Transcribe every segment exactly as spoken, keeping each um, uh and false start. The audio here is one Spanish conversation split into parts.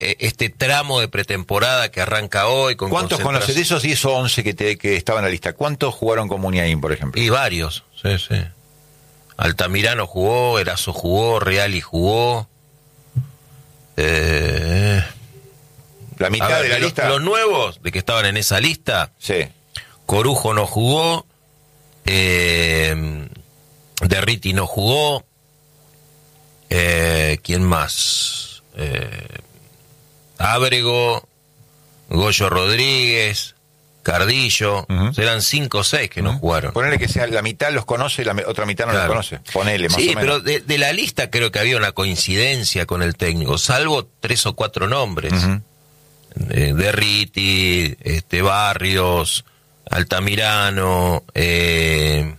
eh, este tramo de pretemporada que arranca hoy. Con ¿Cuántos conoces de esos diez o once que, te, que estaban en la lista? ¿Cuántos jugaron con Muniain, por ejemplo? Y varios, sí, sí. Altamirano jugó, Erazo jugó, Reali jugó. Eh... La mitad ver, de la de lista. Los, los nuevos de que estaban en esa lista. Sí. Corujo no jugó. Eh, Derriti no jugó. Eh, ¿Quién más? Eh, Ábrego, Goyo Rodríguez, Cardillo. Uh-huh. Serán cinco o seis que uh-huh. no jugaron. Ponele que sea la mitad los conoce y la otra mitad no claro. los conoce. Ponele, más sí, o menos. pero de, de la lista creo que había una coincidencia con el técnico, salvo tres o cuatro nombres. Uh-huh. Eh, Derriti, este, Barrios, Altamirano, eh,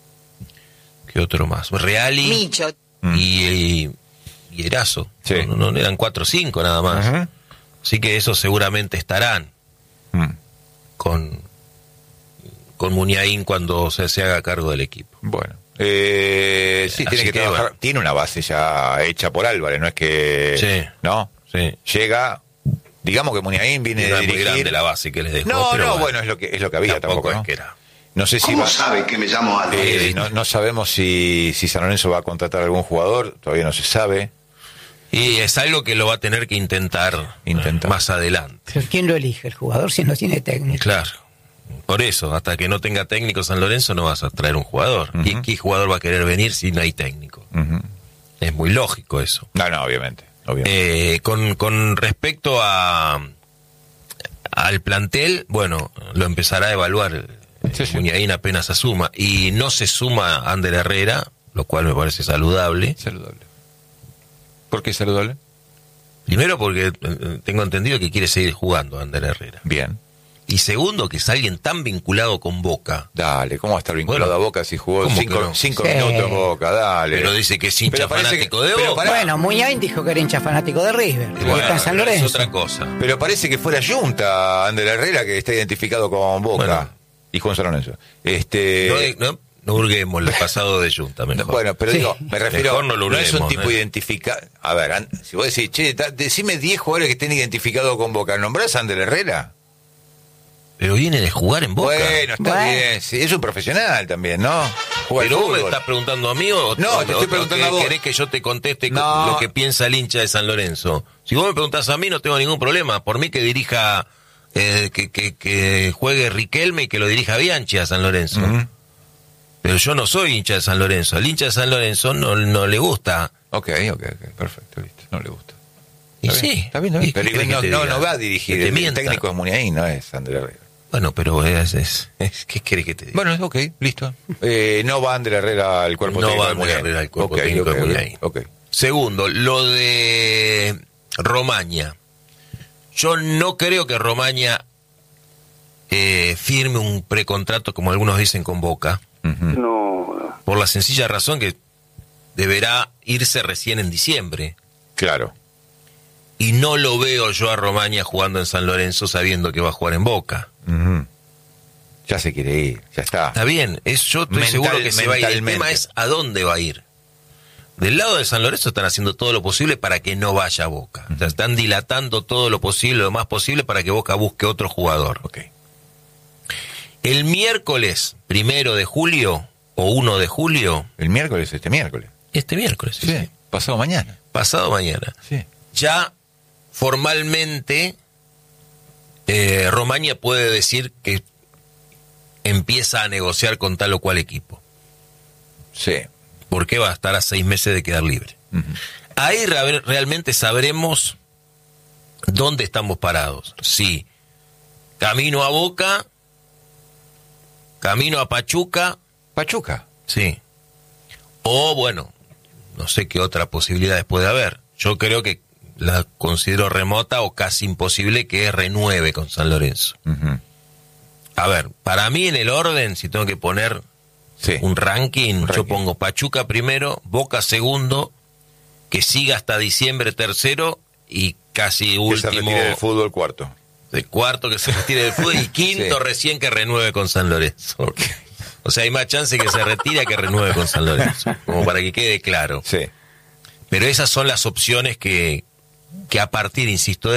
¿qué otro más? Reali Micho. y, y, y Erazo. Sí. No, no, no, eran cuatro o cinco nada más. Uh-huh. Así que esos seguramente estarán uh-huh. con, con Muniain cuando se, se haga cargo del equipo. Bueno. Eh, sí, tiene que, que trabajar. Bueno. Tiene una base ya hecha por Álvarez, no es que... Sí. ¿No? Sí. Llega... Digamos que Muniain viene de dirigir... muy grande la base que les dejó. No, pero no, bueno, bueno, es lo que es lo que había tampoco, tampoco ¿no? es que era. No sé si ¿Cómo va... sabe que me llamo Álvarez? Eh, no, no sabemos si, si San Lorenzo va a contratar a algún jugador, todavía no se sabe. Y es algo que lo va a tener que intentar, intentar. más adelante. ¿Pero quién lo elige? El jugador si no tiene técnico. Claro. Por eso, hasta que no tenga técnico San Lorenzo no vas a traer un jugador. Uh-huh. ¿Y qué jugador va a querer venir si no hay técnico? Uh-huh. Es muy lógico eso. No, no, obviamente. obviamente. Eh, con, con respecto a al plantel, bueno, lo empezará a evaluar sí, sí. Muniain apenas asuma. Y no se suma Ander Herrera, lo cual me parece saludable. Saludable. ¿Por qué saludable? Primero porque tengo entendido que quiere seguir jugando Ander Herrera. Bien. Y segundo, que es alguien tan vinculado con Boca. Dale, ¿cómo va a estar vinculado bueno, a Boca si jugó cinco, no? cinco sí. minutos en Boca? Dale. Pero dice que es hincha fanático que, de Boca. Para... Bueno, Muniain dijo que era hincha fanático de River. Bueno, está en San Lorenzo. Es otra cosa. Pero parece que fuera Junta Ander Herrera que está identificado con Boca bueno. y con San Lorenzo. Este... No, no, no hurguemos el pasado de Junta, mejor. No, bueno, pero sí. digo, me refiero, no, no es un tipo eh. identificado... A ver, si vos decís, che, decime diez jugadores que estén identificados con Boca, ¿nombrás a Ander Herrera? Pero viene de jugar en Boca. Bueno, está bueno. bien. Sí, es un profesional también, ¿no? Juega Pero vos me estás preguntando a mí o, no, o, te estoy o, preguntando o a vos. ¿Querés que yo te conteste no. lo que piensa el hincha de San Lorenzo? Si vos me preguntás a mí, no tengo ningún problema. Por mí que dirija, eh, que, que, que juegue Riquelme y que lo dirija Bianchi a San Lorenzo. Uh-huh. Pero yo no soy hincha de San Lorenzo. Al hincha de San Lorenzo no, no le gusta. Ok, ok, ok. Perfecto, listo. No le gusta. Y está sí. Bien, está bien, está bien. Pero no, no, no va a dirigir. El mienta. técnico es Muniain, no es Ander Herrera. Bueno, pero es, es, es ¿qué querés que te diga? Bueno, ok, listo. Eh, no va Ander Herrera al cuerpo no técnico va de Muniain. Herrera al cuerpo okay, técnico okay, de Muniain. Okay. Segundo, lo de Romaña. Yo no creo que Romaña eh, firme un precontrato, como algunos dicen, con Boca. Uh-huh. No. Por la sencilla razón que deberá irse recién en diciembre. Claro. Y no lo veo yo a Romaña jugando en San Lorenzo sabiendo que va a jugar en Boca. Uh-huh. Ya se quiere ir, ya está. Está bien, es, yo estoy Mental, seguro que se va a ir. El tema es a dónde va a ir. Del lado de San Lorenzo están haciendo todo lo posible para que no vaya a Boca. Uh-huh. O sea, están dilatando todo lo posible, lo más posible, para que Boca busque otro jugador. Okay. El miércoles primero de julio, o uno de julio... El miércoles, este miércoles. Este miércoles, sí. sí. Pasado mañana. Pasado mañana. Sí. Ya formalmente eh, Romaña puede decir que empieza a negociar con tal o cual equipo. Sí. Porque va a estar a seis meses de quedar libre. Uh-huh. Ahí re- realmente sabremos dónde estamos parados. Si camino a Boca, camino a Pachuca. ¿Pachuca? Sí. O bueno, no sé qué otras posibilidades puede haber. Yo creo que la considero remota o casi imposible que renueve con San Lorenzo. Uh-huh. A ver, para mí en el orden, si tengo que poner sí. un, ranking, un ranking, yo pongo Pachuca primero, Boca segundo, que siga hasta diciembre tercero y casi que último... Que se retire del fútbol cuarto. De cuarto que se retire del fútbol y quinto sí. recién que renueve con San Lorenzo. Okay. O sea, hay más chance que se retire que renueve con San Lorenzo, como para que quede claro. Sí. Pero esas son las opciones que... que a partir, insisto,